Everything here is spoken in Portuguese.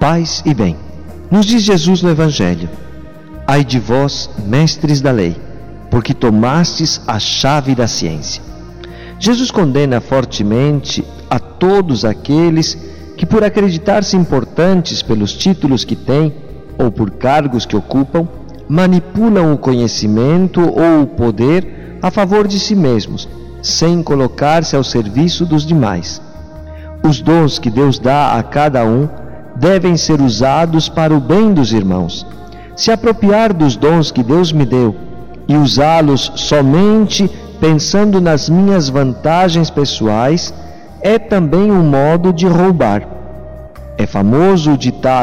paz e bem. Nos diz Jesus no Evangelho: ai de vós, mestres da lei, porque tomastes a chave da ciência. Jesus condena fortemente a todos aqueles que, por acreditar-se importantes pelos títulos que têm ou por cargos que ocupam, manipulam o conhecimento ou o poder a favor de si mesmos, sem colocar-se ao serviço dos demais. Os dons que Deus dá a cada um devem ser usados para o bem dos irmãos. Se apropriar dos dons que Deus me deu e usá-los somente pensando nas minhas vantagens pessoais é também um modo de roubar. É famoso o ditado